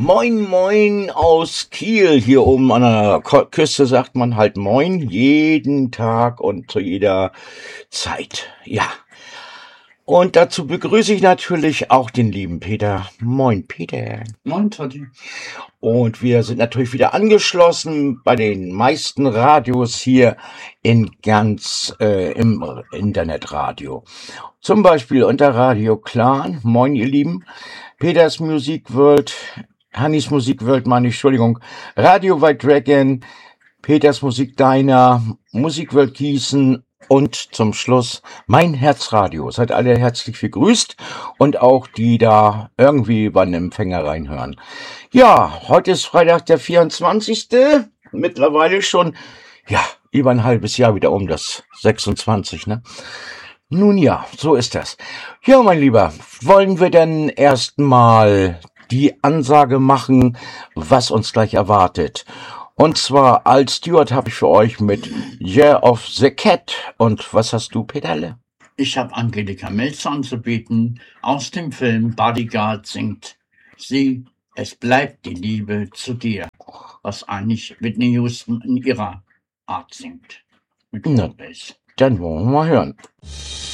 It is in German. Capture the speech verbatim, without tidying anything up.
Moin, moin aus Kiel. Hier oben an der Ko- Küste sagt man halt moin, jeden Tag und zu jeder Zeit. Ja. Und dazu begrüße ich natürlich auch den lieben Peter. Moin, Peter. Moin, Tati. Und wir sind natürlich wieder angeschlossen bei den meisten Radios hier in ganz äh, im Internetradio. Zum Beispiel unter Radio Clan. Moin, ihr Lieben. Peters Music World, Hannis Musik World, meine ich, Entschuldigung. Radio White Dragon, Peters Musik Diner, Musik World Gießen und zum Schluss mein Herzradio. Seid alle herzlich begrüßt und auch die da irgendwie über den Empfänger reinhören. Ja, heute ist Freitag der vierundzwanzigste Mittlerweile schon, ja, über ein halbes Jahr wieder um, das sechsundzwanzig, ne? Nun ja, so ist das. Ja, mein Lieber, wollen wir denn erstmal die Ansage machen, was uns gleich erwartet? Und zwar als Steward habe ich für euch mit Year of the Cat. Und was hast du, Peterle? Ich habe Angelika Melzer anzubieten. Aus dem Film Bodyguard singt sie Es bleibt die Liebe zu dir, was eigentlich Whitney Houston in ihrer Art singt. Mit Na, Vorbase. dann wollen wir mal hören.